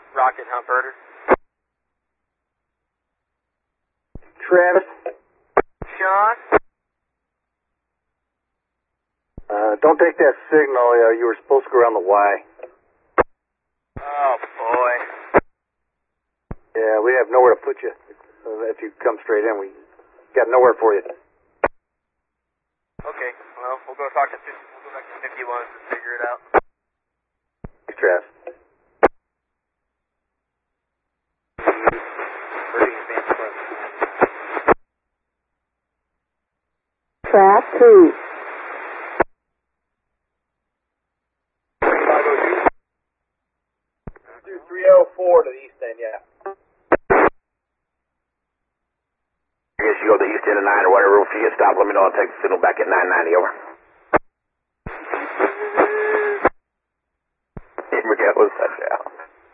Rocket Humperter. Travis? Sean? Don't take that signal. You were supposed to go around the Y. Oh, boy. Yeah, we have nowhere to put you. If you come straight in, we got nowhere for you. Okay, well, we'll go talk to 50, we'll go back to 51 and figure it out. Thanks, Travis. Track 2. 304 to the east end, yeah. I guess you go to the east end of 9 or whatever. If you get stopped, let me know. I'll take the signal back at 990, over. Miguel was touchdown.